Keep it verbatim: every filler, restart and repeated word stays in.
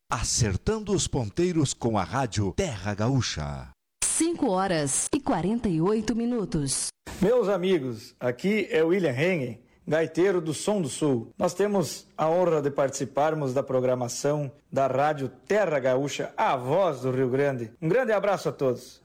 Acertando os ponteiros com a rádio Terra Gaúcha. cinco horas e quarenta e oito minutos. Meus amigos, aqui é William Hengen, gaiteiro do Som do Sul. Nós temos a honra de participarmos da programação da rádio Terra Gaúcha, a voz do Rio Grande. Um grande abraço a todos.